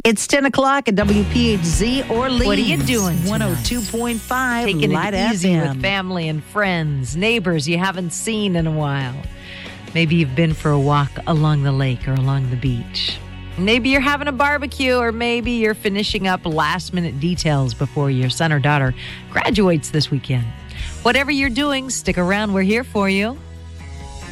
It's 10 o'clock at WPHZ Orleans. What are you doing tonight? 102.5 Taking Light it easy FM. with family and friends, neighbors you haven't seen in a while. Maybe you've been for a walk along the lake or along the beach. Maybe you're having a barbecue, or maybe you're finishing up last-minute details before your son or daughter graduates this weekend. Whatever you're doing, stick around. We're here for you.